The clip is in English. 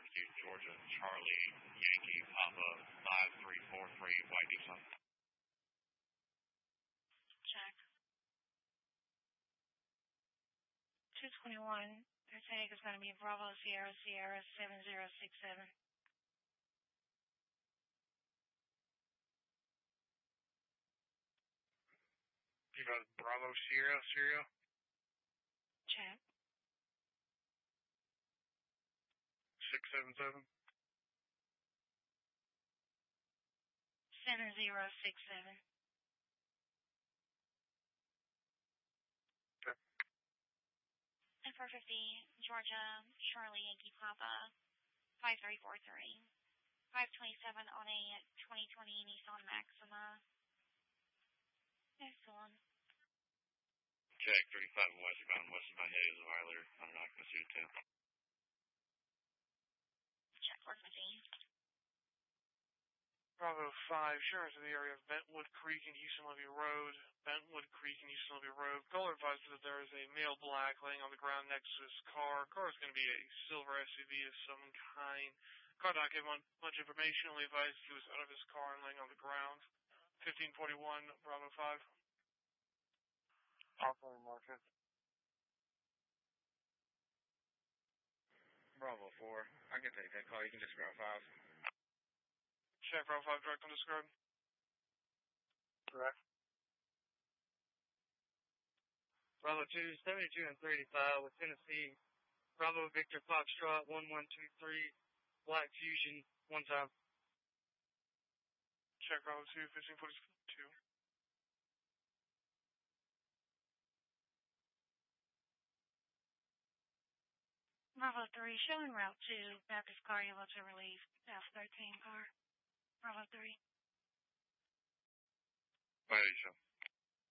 Barbecue, Georgia, Charlie, Yankee, Papa, 5343, White Diesel. Check. 221. Their tag is going to be Bravo Sierra Sierra 7067. You got Bravo Sierra Sierra? Check. 677? 7067. Okay. And 450, Georgia, Charlie, Yankee, Papa, 5343. 527 on a 2020 Nissan Maxima. Excellent. Check 35 westbound head is a violator under occupancy of 10. Check 450. Bravo 5, sheriff in the area of Bentwood Creek and Houston Levy Road. Bentwood Creek and Houston Levy Road. Caller advises that there is a male black laying on the ground next to his car. Car is going to be a silver SUV of some kind. Car not gave much information, only advised he was out of his car and laying on the ground. 1541, Bravo 5. Offline market. Bravo 4. I can take that call. You can just grab 5. Check Bravo 5, direct on describe. Correct. Bravo 2, 72 and 35 with Tennessee. Bravo Victor Foxtrot 1123, Black Fusion, 1 time. Check Bravo 2, 1542. Bravo 3, showing route 2, Baptist car, yellow to relief, F13 car. Bravo 3. White Diesel.